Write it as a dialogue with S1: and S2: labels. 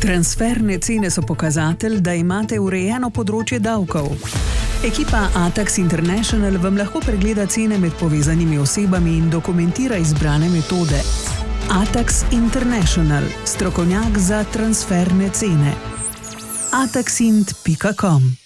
S1: Transferne cene so pokazatelj, da imate urejeno področje davkov. Ekipa Atax International vam lahko pregleda cene med povezanimi osebami in dokumentira izbrane metode. Atax International, strokovnjak za transferne cene. ataxint.com